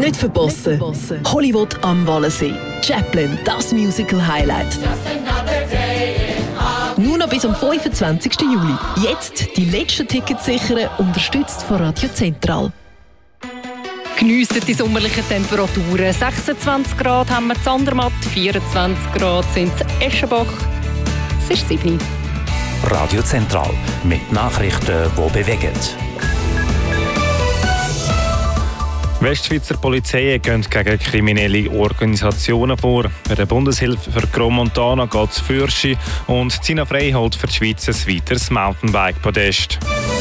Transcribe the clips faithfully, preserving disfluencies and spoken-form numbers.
Nicht verpassen. Hollywood am Wallensee. Chaplin, das Musical-Highlight. Nur noch bis am fünfundzwanzigsten Juli. Jetzt die letzten Tickets sichern, unterstützt von Radio Zentral. Geniessen die sommerlichen Temperaturen. sechsundzwanzig Grad haben wir in Andermatt, vierundzwanzig Grad sind in Eschenbach. Es ist sieben. Radio Zentral mit Nachrichten, die bewegen. Westschweizer Polizei gehen gegen kriminelle Organisationen vor. Bei der Bundeshilfe für Crans-Montana geht es Fürschi und Zina Frey holt für die Schweiz ein weiteres Mountainbike-Podest.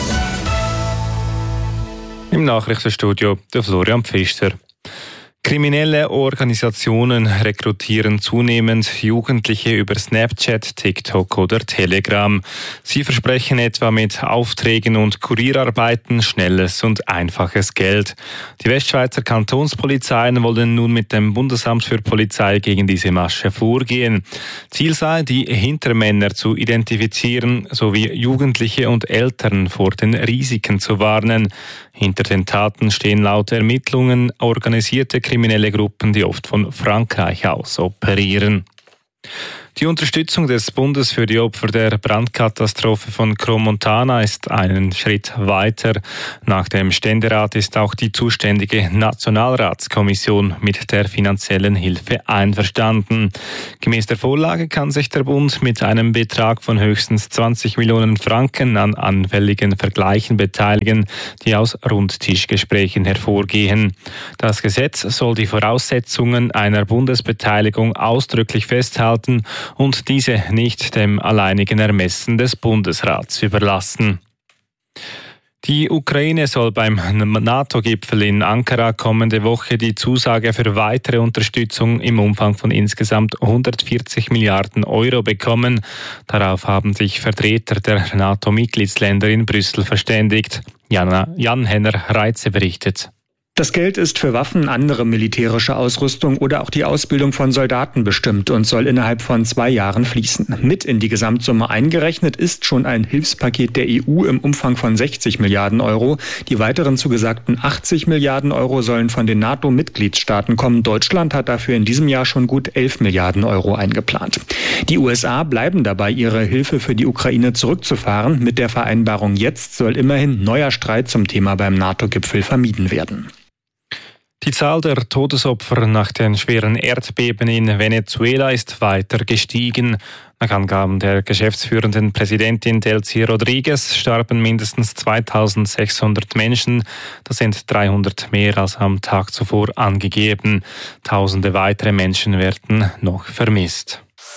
Im Nachrichtenstudio der Florian Pfister. Kriminelle Organisationen rekrutieren zunehmend Jugendliche über Snapchat, TikTok oder Telegram. Sie versprechen etwa mit Aufträgen und Kurierarbeiten schnelles und einfaches Geld. Die Westschweizer Kantonspolizeien wollen nun mit dem Bundesamt für Polizei gegen diese Masche vorgehen. Ziel sei, die Hintermänner zu identifizieren sowie Jugendliche und Eltern vor den Risiken zu warnen. Hinter den Taten stehen laut Ermittlungen organisierte kriminelle Gruppen, die oft von Frankreich aus operieren. Die Unterstützung des Bundes für die Opfer der Brandkatastrophe von Crans-Montana ist einen Schritt weiter. Nach dem Ständerat ist auch die zuständige Nationalratskommission mit der finanziellen Hilfe einverstanden. Gemäß der Vorlage kann sich der Bund mit einem Betrag von höchstens zwanzig Millionen Franken an anfälligen Vergleichen beteiligen, die aus Rundtischgesprächen hervorgehen. Das Gesetz soll die Voraussetzungen einer Bundesbeteiligung ausdrücklich festhalten und diese nicht dem alleinigen Ermessen des Bundesrats überlassen. Die Ukraine soll beim NATO-Gipfel in Ankara kommende Woche die Zusage für weitere Unterstützung im Umfang von insgesamt hundertvierzig Milliarden Euro bekommen. Darauf haben sich Vertreter der NATO-Mitgliedsländer in Brüssel verständigt. Jana, Jan Henner Reitze berichtet. Das Geld ist für Waffen, andere militärische Ausrüstung oder auch die Ausbildung von Soldaten bestimmt und soll innerhalb von zwei Jahren fließen. Mit in die Gesamtsumme eingerechnet ist schon ein Hilfspaket der E U im Umfang von sechzig Milliarden Euro. Die weiteren zugesagten achtzig Milliarden Euro sollen von den NATO-Mitgliedstaaten kommen. Deutschland hat dafür in diesem Jahr schon gut elf Milliarden Euro eingeplant. Die U S A bleiben dabei, ihre Hilfe für die Ukraine zurückzufahren. Mit der Vereinbarung jetzt soll immerhin neuer Streit zum Thema beim NATO-Gipfel vermieden werden. Die Zahl der Todesopfer nach den schweren Erdbeben in Venezuela ist weiter gestiegen. Nach Angaben der geschäftsführenden Präsidentin Delcy Rodriguez starben mindestens zweitausendsechshundert Menschen. Das sind dreihundert mehr als am Tag zuvor angegeben. Tausende weitere Menschen werden noch vermisst.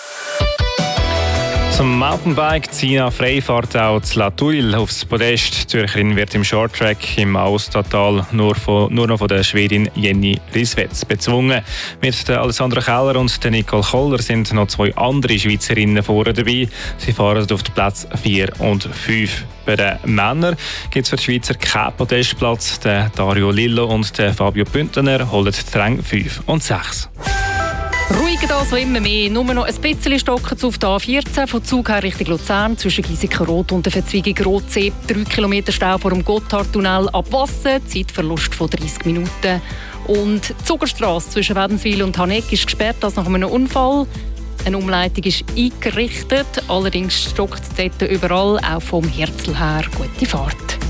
Zum Mountainbike Zina Frey fährt auch zu La Tuile aufs Podest. Die Zürcherin wird im Shorttrack im Aostatal nur, von, nur noch von der Schwedin Jenny Risvetz bezwungen. Mit der Alessandra Keller und der Nicole Koller sind noch zwei andere Schweizerinnen vorne dabei. Sie fahren auf die Plätze vier und fünf. Bei den Männern gibt es für die Schweizer keinen Podestplatz. Der Dario Lillo und der Fabio Bündner holen die Ränge fünf und sechs. Ruhiger als immer mehr. Nur noch ein bisschen stocken auf der A vierzehn von Zug her Richtung Luzern zwischen Giesiken-Rot und der Verzweigung Rotsee. Drei Kilometer Stau vor dem Gotthardtunnel ab Wassen. Zeitverlust von dreißig Minuten. Und die Zuckerstrasse zwischen Wädenswil und Haneck ist gesperrt als nach einem Unfall. Eine Umleitung ist eingerichtet. Allerdings stockt es dort überall, auch vom Herzl her. Gute Fahrt.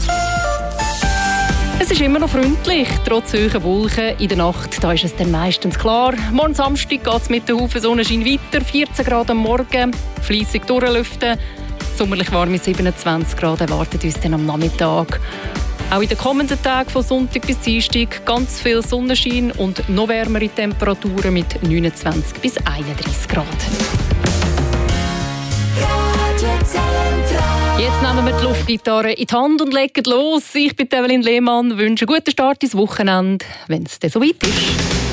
Es ist immer noch freundlich, trotz hoher Wolken. In der Nacht da ist es dann meistens klar. Morgen Samstag geht es mit dem Haufen Sonnenschein weiter. vierzehn Grad am Morgen, fleissig durchlüften. Sommerlich warme siebenundzwanzig Grad erwartet uns dann am Nachmittag. Auch in den kommenden Tagen von Sonntag bis Dienstag ganz viel Sonnenschein und noch wärmere Temperaturen mit neunundzwanzig bis einunddreißig Grad. Jetzt nehmen wir die Luftgitarre in die Hand und legen los. Ich bin Evelyn Lehmann, wünsche einen guten Start ins Wochenende, wenn es dann soweit ist.